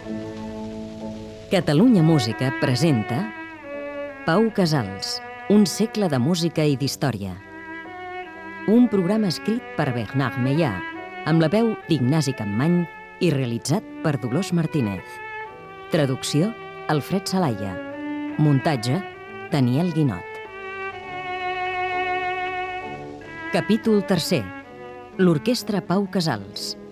Catalunya Música presenta Pau Casals, un segle de música i d'història. Un programa escrit per Bernard Meillà, amb la veu d'Ignasi Campmany i realitzat per Dolors Martínez. Traducció, Alfred Salaia. Muntatge, Daniel Guinot. Capítol 3. L'Orquestra Pau Casals.